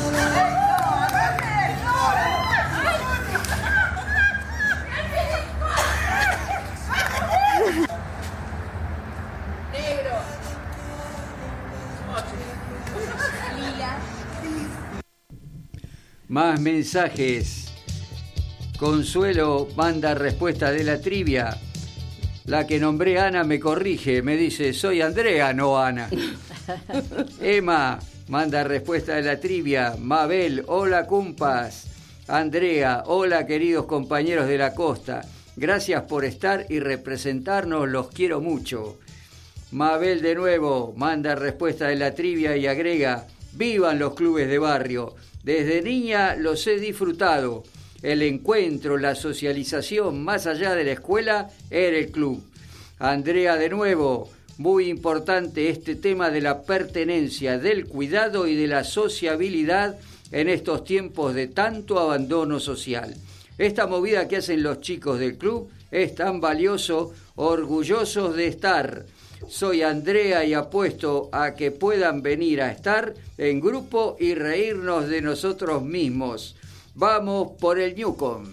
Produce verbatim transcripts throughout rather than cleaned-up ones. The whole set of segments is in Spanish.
Más mensajes. Consuelo manda respuesta de la trivia. La que nombré Ana me corrige, me dice, soy Andrea, no Ana. Emma manda respuesta de la trivia. Mabel, hola cumpas. Andrea, hola queridos compañeros de la costa. Gracias por estar y representarnos, los quiero mucho. Mabel de nuevo manda respuesta de la trivia y agrega, vivan los clubes de barrio. Desde niña los he disfrutado. El encuentro, la socialización más allá de la escuela era el club. Andrea de nuevo, muy importante este tema de la pertenencia, del cuidado y de la sociabilidad en estos tiempos de tanto abandono social. Esta movida que hacen los chicos del club es tan valioso, orgullosos de estar. Soy Andrea y apuesto a que puedan venir a estar en grupo y reírnos de nosotros mismos. Vamos por el Newcom.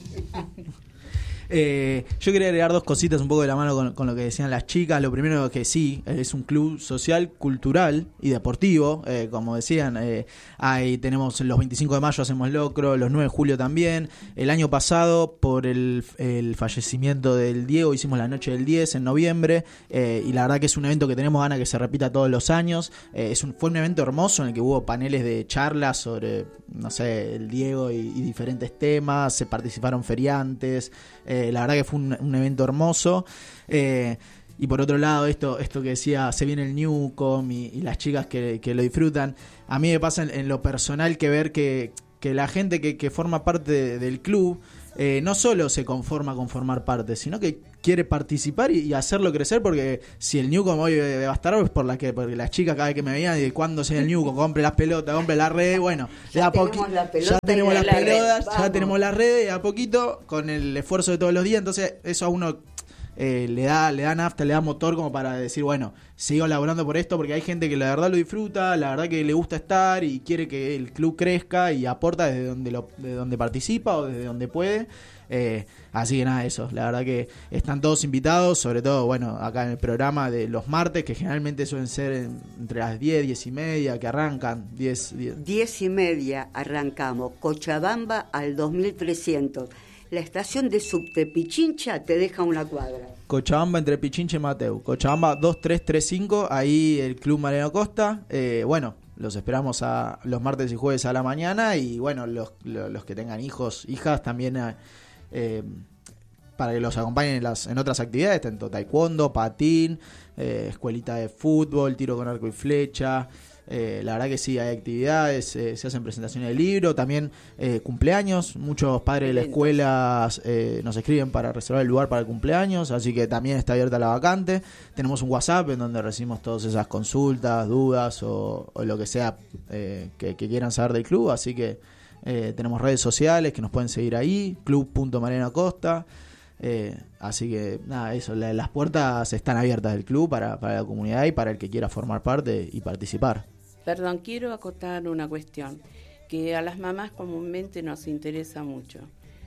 Eh, yo quería agregar dos cositas un poco de la mano con, con lo que decían las chicas. Lo primero que sí, es un club social, cultural y deportivo. Eh, como decían, eh, ahí tenemos los veinticinco de mayo hacemos locro, los nueve de julio también. El año pasado, por el, el fallecimiento del Diego, hicimos la noche del diez en noviembre. Eh, y la verdad que es un evento que tenemos ganas que se repita todos los años. Eh, es un, fue un evento hermoso en el que hubo paneles de charlas sobre, no sé, el Diego y, y diferentes temas. Se participaron feriantes. Eh, la verdad que fue un, un evento hermoso. Eh, y por otro lado, esto esto que decía, se viene el Newcom y, y las chicas que, que lo disfrutan. A mí me pasa en, en lo personal que ver que, que la gente que, que forma parte de, del club eh, no solo se conforma con formar parte, sino que quiere participar y, y hacerlo crecer, porque si el Newcom hoy va a estar es por la que porque las chicas cada vez que me veían y cuando sea el Newcom, compre las pelotas, compre las redes, bueno, ya, a tenemos, la ya tenemos las la pelotas, red, ya tenemos las redes, y a poquito, con el esfuerzo de todos los días, entonces eso a uno eh, le da le da nafta, le da motor como para decir, bueno, sigo laburando por esto, porque hay gente que la verdad lo disfruta, la verdad que le gusta estar y quiere que el club crezca y aporta desde donde lo, desde donde participa o desde donde puede. Eh, así que nada, eso, la verdad que están todos invitados, sobre todo, bueno, acá en el programa de los martes, que generalmente suelen ser en, entre las diez, diez y media, que arrancan, diez, diez. diez y media arrancamos, Cochabamba al dos mil trescientos. La estación de subte Pichincha te deja una cuadra. Cochabamba entre Pichincha y Mateu. Cochabamba dos tres tres cinco, ahí el Club Mariano Costa. Eh, bueno, los esperamos a los martes y jueves a la mañana. Y bueno, los, los, los que tengan hijos, hijas, también eh, para que los acompañen en, las, en otras actividades, tanto taekwondo, patín, eh, escuelita de fútbol, tiro con arco y flecha. Eh, la verdad que sí, hay actividades, eh, se hacen presentaciones de libro, también eh, cumpleaños, muchos padres de la escuela eh, nos escriben para reservar el lugar para el cumpleaños, así que también está abierta la vacante. Tenemos un WhatsApp en donde recibimos todas esas consultas, dudas o, o lo que sea eh, que, que quieran saber del club, así que eh, tenemos redes sociales que nos pueden seguir ahí, club punto mariano costa. Eh, así que nada, eso, la, las puertas están abiertas del club para, para la comunidad y para el que quiera formar parte y participar. Perdón, quiero acotar una cuestión que a las mamás comúnmente nos interesa mucho.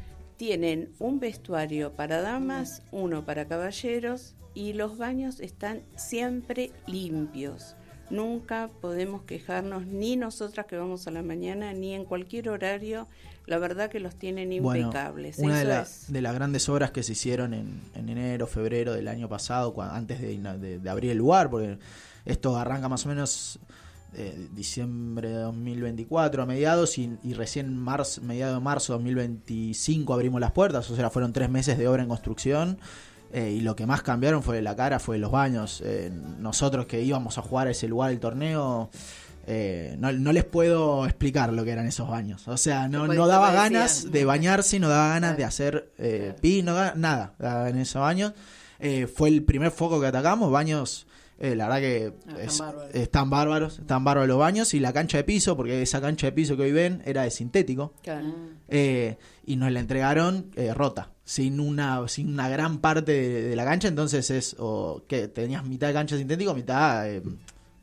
Tienen un vestuario para damas, uno para caballeros, y los baños están siempre limpios. Nunca podemos quejarnos, ni nosotras que vamos a la mañana, ni en cualquier horario. La verdad que los tienen impecables. Bueno, una Eso de, la, es... de las grandes obras que se hicieron en, en enero, febrero del año pasado, cuando, antes de, de, de abrir el lugar, porque esto arranca más o menos eh, diciembre de dos mil veinticuatro a mediados, y, y recién marzo, mediados de marzo de dos mil veinticinco abrimos las puertas, o sea, fueron tres meses de obra en construcción. Eh, y lo que más cambiaron fue la cara, fue los baños. Eh, nosotros que íbamos a jugar a ese lugar del torneo, eh, no, no les puedo explicar lo que eran esos baños. O sea, no, no daba ganas de bañarse, no daba ganas de hacer eh, pi, no daba nada en esos baños. Eh, fue el primer foco que atacamos, baños. Eh, la verdad que ah, es, están, bárbaros. están bárbaros, están bárbaros los baños, y la cancha de piso, porque esa cancha de piso que hoy ven era de sintético, Claro. eh, y nos la entregaron eh, rota, sin una sin una gran parte de, de la cancha, entonces es o que tenías mitad de cancha sintético, mitad eh,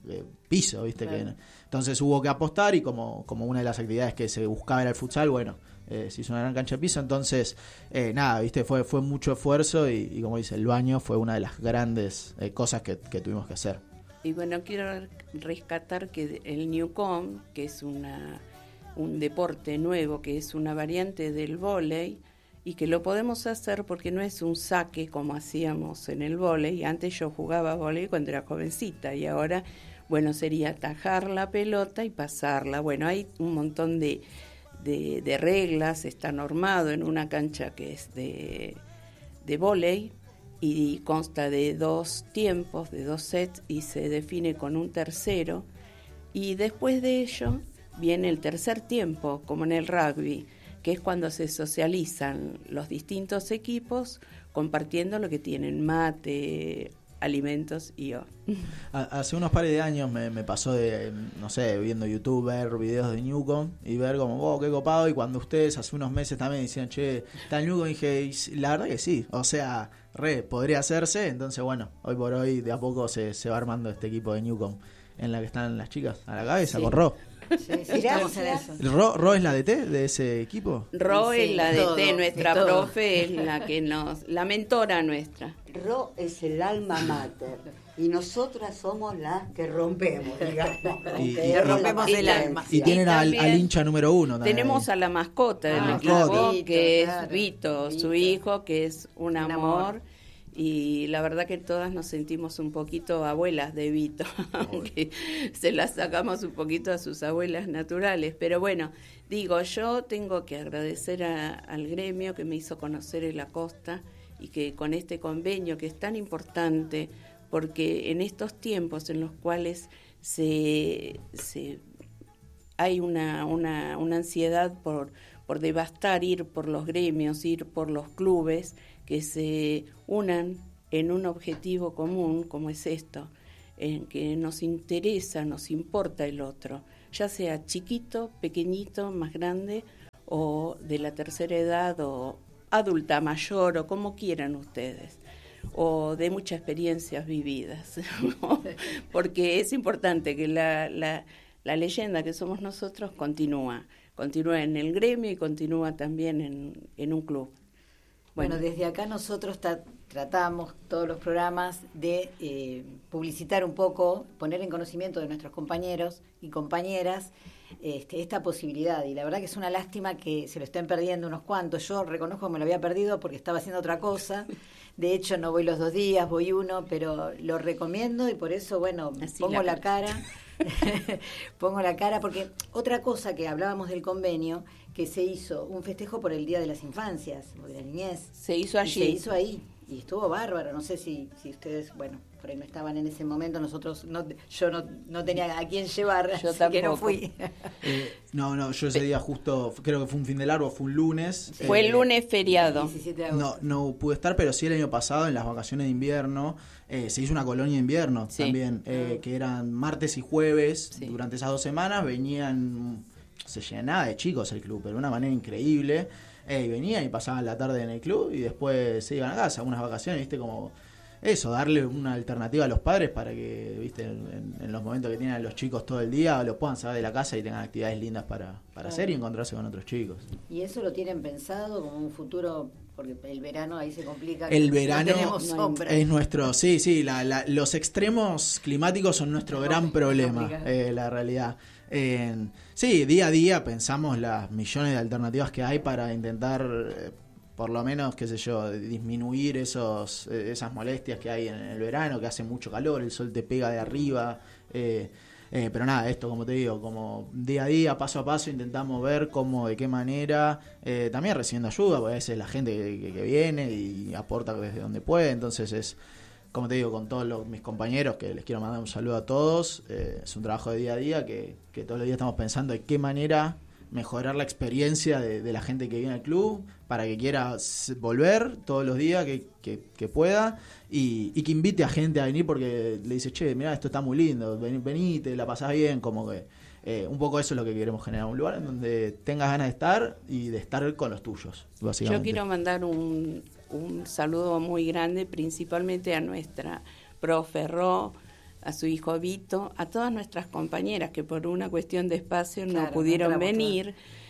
eh, piso, ¿viste? Claro. Que, entonces hubo que apostar y como, como una de las actividades que se buscaba era el futsal, bueno, eh, se hizo una gran cancha de piso, entonces eh, nada, ¿viste? Fue, fue mucho esfuerzo y, y como dice, el baño fue una de las grandes eh, cosas que, que tuvimos que hacer. Y bueno, quiero rescatar que el Newcomb, que es una un deporte nuevo, que es una variante del vóley, y que lo podemos hacer porque no es un saque como hacíamos en el vóley. Antes yo jugaba vóley cuando era jovencita y ahora, bueno, sería atajar la pelota y pasarla. Bueno, hay un montón de, de, de reglas, está normado en una cancha que es de, de vóley y consta de dos tiempos, de dos sets y se define con un tercero. Y después de ello viene el tercer tiempo, como en el rugby, que es cuando se socializan los distintos equipos compartiendo lo que tienen, mate, alimentos y yo. Hace unos pares de años me, me pasó de, no sé, viendo YouTube, ver videos de Newcomb y ver como, oh, qué copado, y cuando ustedes hace unos meses también decían, che, está el Newcomb, y dije, y la verdad que sí, o sea, re, podría hacerse, entonces bueno, hoy por hoy de a poco se, se va armando este equipo de Newcomb en la que están las chicas a la cabeza, Sí. con Ro. Sí, sí, estamos en eso. ¿Ro, Ro es la D T de ese equipo? Ro Sí, es la de todo, T, de nuestra todo. profe es la que nos, la mentora nuestra. Ro es el alma mater y nosotras somos las que rompemos, digamos. Y- Que y- rompemos y- el y- alma. Y tienen al, también al hincha número uno también. Tenemos a la mascota del Ah, equipo, mascota. que es Claro. Vito, su Vito. hijo, que es un Un amor. amor. Y la verdad que todas nos sentimos un poquito abuelas de Vito, aunque se las sacamos un poquito a sus abuelas naturales. Pero bueno, digo, yo tengo que agradecer a- al gremio que me hizo conocer el Acosta y que con este convenio que es tan importante, porque en estos tiempos en los cuales se, se hay una, una, una ansiedad por, por devastar, ir por los gremios, ir por los clubes, que se unan en un objetivo común como es esto, en que nos interesa, nos importa el otro, ya sea chiquito, pequeñito, más grande, o de la tercera edad, o adulta, mayor, o como quieran ustedes, o de muchas experiencias vividas, ¿no? Porque es importante que la, la, la leyenda que somos nosotros continúa, continúa en el gremio y continúa también en, en un club. Bueno, desde acá nosotros ta- tratamos todos los programas de eh, publicitar un poco, poner en conocimiento de nuestros compañeros y compañeras este, esta posibilidad. Y la verdad que es una lástima que se lo estén perdiendo unos cuantos. Yo reconozco que me lo había perdido porque estaba haciendo otra cosa. De hecho, no voy los dos días, voy uno, pero lo recomiendo y por eso, bueno, Así pongo la la cara. Pongo la cara porque otra cosa que hablábamos del convenio, que se hizo un festejo por el Día de las Infancias o de la Niñez. Se hizo Y allí. se hizo ahí y estuvo bárbaro. No sé si, si ustedes, bueno, por ahí no estaban en ese momento. Nosotros, no, yo no, no tenía a quién llevar, Yo así que no tampoco. fui. Eh, no, no, yo ese día justo, creo que fue un fin de largo, fue un lunes. Fue eh, el lunes feriado. diecisiete de agosto. No, no pude estar, pero sí el año pasado, en las vacaciones de invierno, eh, se hizo una colonia de invierno Sí. también, eh, que eran martes y jueves. Sí. Durante esas dos semanas venían, se llenaba de chicos el club, pero de una manera increíble. Eh, y venían y pasaban la tarde en el club y después se iban a casa, unas vacaciones, viste, como eso, darle una alternativa a los padres para que, viste, en, en los momentos que tienen a los chicos todo el día, los puedan sacar de la casa y tengan actividades lindas para, para hacer y encontrarse con otros chicos. Y eso lo tienen pensado como un futuro, porque el verano ahí se complica. El que verano no tenemos no hay- sombra. es nuestro, sí, sí, la, la- los extremos climáticos son nuestro gran problema, eh, la realidad. Eh, sí, día a día pensamos las millones de alternativas que hay para intentar, eh, por lo menos, qué sé yo, disminuir esos eh, esas molestias que hay en el verano, que hace mucho calor, el sol te pega de arriba. Eh, eh, pero nada, esto como te digo, como día a día, paso a paso, intentamos ver cómo, de qué manera, eh, también recibiendo ayuda, porque a veces la gente que, que- que viene y aporta desde donde puede, entonces es, como te digo, con todos los- mis compañeros, que les quiero mandar un saludo a todos, eh, es un trabajo de día a día, que, que todos los días estamos pensando de qué manera mejorar la experiencia de, de la gente que viene al club, para que quiera s- volver todos los días que, que, que pueda, y, y que invite a gente a venir porque le dice, che, mirá, esto está muy lindo, vení, venite, la pasás bien, como que eh, un poco eso es lo que queremos generar, un lugar en donde tengas ganas de estar y de estar con los tuyos, básicamente. Yo quiero mandar un, un saludo muy grande, principalmente a nuestra profe Ro, a su hijo Vito, a todas nuestras compañeras que por una cuestión de espacio Claro, no pudieron no venir,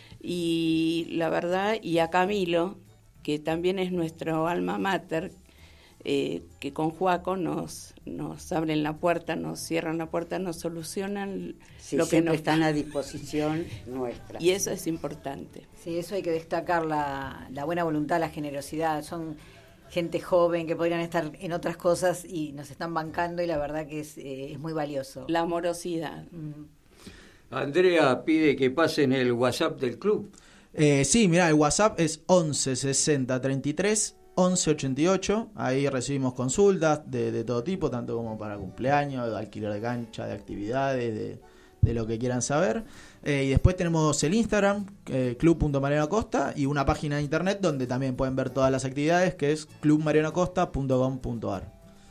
y la verdad, y a Camilo, que también es nuestro alma mater, eh, que con Juaco nos, nos abren la puerta, nos cierran la puerta, nos solucionan Sí, lo que siempre nos están a disposición nuestra. Y eso es importante. Sí, eso hay que destacar, la, la buena voluntad, la generosidad. Son gente joven que podrían estar en otras cosas y nos están bancando, y la verdad que es, eh, es muy valioso. La amorosidad. Mm. Andrea pide que pasen el WhatsApp del club. Eh, sí, mirá, el WhatsApp es once sesenta treinta y tres once ochenta y ocho. Ahí recibimos consultas de, de todo tipo, tanto como para cumpleaños, de alquiler de cancha, de actividades, de, de lo que quieran saber. Eh, y después tenemos el Instagram, eh, club punto mariano acosta, y una página de internet donde también pueden ver todas las actividades, que es club mariano acosta punto com punto a r.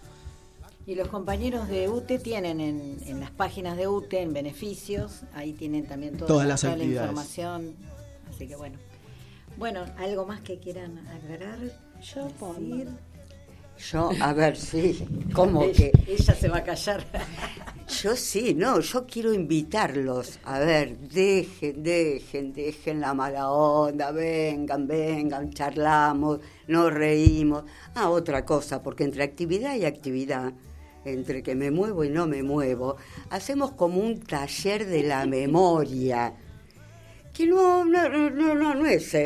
Y los compañeros de U T E tienen en, en las páginas de U T E, en beneficios, ahí tienen también toda, Todas las toda la actividades. información. Así que bueno. Bueno, ¿algo más que quieran aclarar? Yo pongo. Decir? Yo, a ver, sí, ¿cómo ella, que? ella se va a callar. Yo sí, no, yo quiero invitarlos. A ver, dejen, dejen, dejen la mala onda, vengan, vengan, charlamos, nos reímos. Ah, otra cosa, porque entre actividad y actividad, entre que me muevo y no me muevo, hacemos como un taller de la memoria. Que no, no, no, no, no es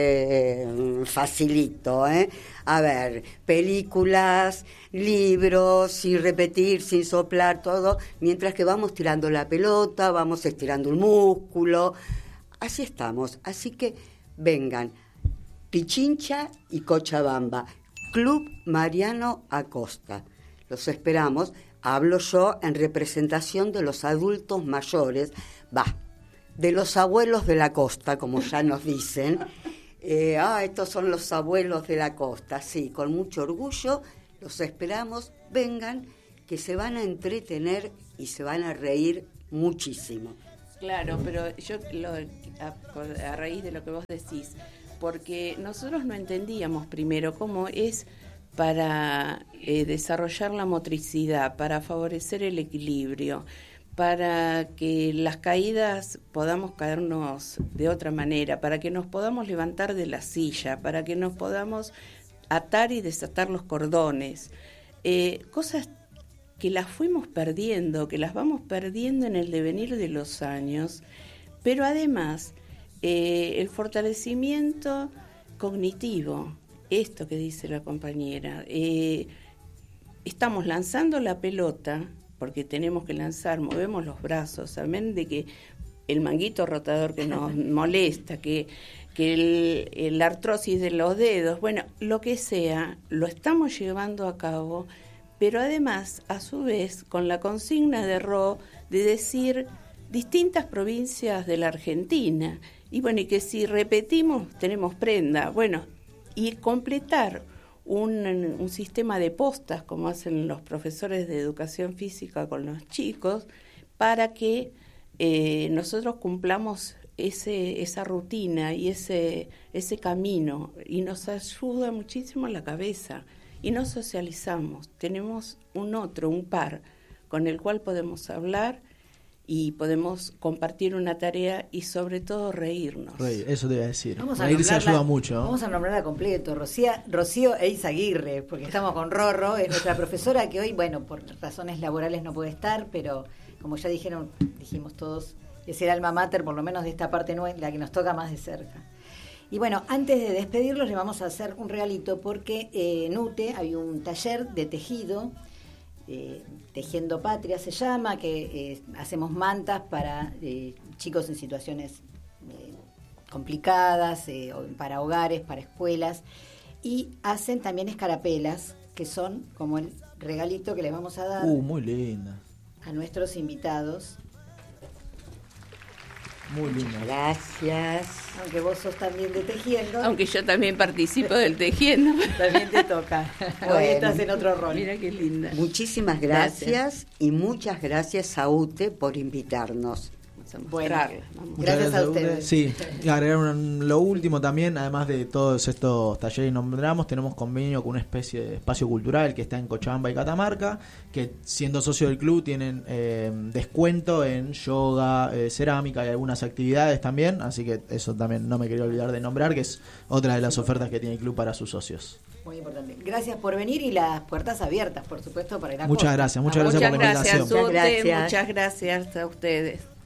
eh, facilito, ¿eh? A ver, películas, libros, sin repetir, sin soplar, todo, mientras que vamos tirando la pelota, vamos estirando el músculo. Así estamos. Así que vengan, Pichincha y Cochabamba, Club Mariano Acosta. Los esperamos. Hablo yo en representación de los adultos mayores, va, de los abuelos de la costa, como ya nos dicen. Eh, ah, estos son los abuelos de la costa. Sí, con mucho orgullo los esperamos. Vengan, que se van a entretener y se van a reír muchísimo. Claro, pero yo lo, a, a raíz de lo que vos decís, porque nosotros no entendíamos primero cómo es para eh, desarrollar la motricidad, para favorecer el equilibrio, para que las caídas podamos caernos de otra manera, para que nos podamos levantar de la silla, para que nos podamos atar y desatar los cordones, eh, cosas que las fuimos perdiendo, que las vamos perdiendo en el devenir de los años, pero además eh, el fortalecimiento cognitivo, esto que dice la compañera, eh, estamos lanzando la pelota, porque tenemos que lanzar, movemos los brazos, amén de que el manguito rotador que nos molesta, que, que el, el artrosis de los dedos, bueno, lo que sea, lo estamos llevando a cabo, pero además, a su vez, con la consigna de R O de decir distintas provincias de la Argentina, y bueno, y que si repetimos, tenemos prenda, bueno, y completar Un, un sistema de postas, como hacen los profesores de educación física con los chicos, para que eh, nosotros cumplamos ese, esa rutina y ese, ese camino, y nos ayuda muchísimo la cabeza, y nos socializamos, tenemos un otro, un par, con el cual podemos hablar y podemos compartir una tarea y sobre todo reírnos. Reír, eso te iba a decir. Vamos a Reírse nombrarla- ayuda mucho. Vamos a nombrarla completo, Rocío, Rocío Eizaguirre, porque estamos con Rorro, es nuestra profesora que hoy, bueno, por razones laborales no puede estar, pero como ya dijeron, dijimos todos, es el alma mater, por lo menos de esta parte nue- la que nos toca más de cerca. Y bueno, antes de despedirlos, le vamos a hacer un regalito, porque eh, en U T E hay un taller de tejido, Eh, Tejiendo Patria se llama, que eh, hacemos mantas para eh, chicos en situaciones eh, complicadas, eh, para hogares, para escuelas, y hacen también escarapelas, que son como el regalito que les vamos a dar Uh, muy linda. a nuestros invitados. Muy linda. Gracias. Aunque vos sos también de tejiendo, Aunque yo también participo del tejiendo. también te toca. Bueno. Hoy estás en otro rol. Mira qué linda. Muchísimas gracias, y muchas gracias a U T E por invitarnos. vamos a Bueno, mostrarla. Vamos. Muchas Gracias a Urte. ustedes. Sí, y agregar un- lo último también, además de todos estos talleres que nombramos, tenemos convenio con una especie de espacio cultural que está en Cochabamba y Catamarca, que siendo socio del club tienen eh, descuento en yoga, eh, cerámica y algunas actividades también, así que eso también no me quería olvidar de nombrar, que es otra de las ofertas que tiene el club para sus socios. Muy importante. Gracias por venir y las puertas abiertas, por supuesto, para ir a Muchas Costa. gracias, muchas Ah, gracias por la Muchas gracias, invitación. Urte, Muchas gracias. muchas gracias a ustedes.